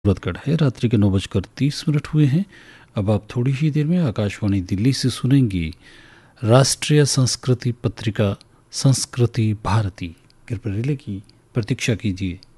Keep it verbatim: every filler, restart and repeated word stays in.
सूरतगढ़ है। रात्रि के नौ बजकर तीस मिनट हुए हैं। अब आप थोड़ी ही देर में आकाशवाणी दिल्ली से सुनेंगी राष्ट्रीय संस्कृति पत्रिका संस्कृति भारती। कृपया रिले की प्रतीक्षा कीजिए।